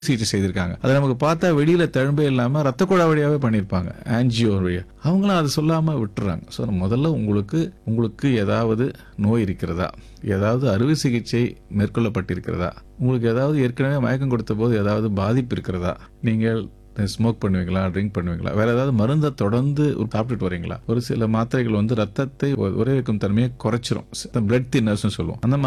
சிகிச்சை செய்திருக்காங்க. அதை நமக்கு பார்த்தா வெளியில தழும்பே இல்லாம ரத்த குழாய் வழியாவே பண்ணியிருப்பாங்க, ஆன்ஜியோ வழியா. அவங்களும் அதை சொல்லாம விட்டுறாங்க. ஸோ முதல்ல உங்களுக்கு ஏதாவது நோய் இருக்கிறதா, ஏதாவது அறுவை சிகிச்சை மேற்கொள்ளப்பட்டிருக்கிறதா, உங்களுக்கு ஏதாவது ஏற்கனவே மயக்கம் கொடுத்த போது ஏதாவது பாதிப்பு இருக்கிறதா, நீங்கள் ஸ்மோக் பண்ணுவீங்களா, ட்ரிங்க் பண்ணுவீங்களா, வேற ஏதாவது மருந்தை தொடர்ந்து சாப்பிட்டுட்டு வரீங்களா, ஒரு சில மாத்திரைகள் ரத்தத்தை உறைவிக்கும் தன்மையை குறைச்சிரும், பிளட் தின்னர்ஸ் சொல்லுவோம். அந்த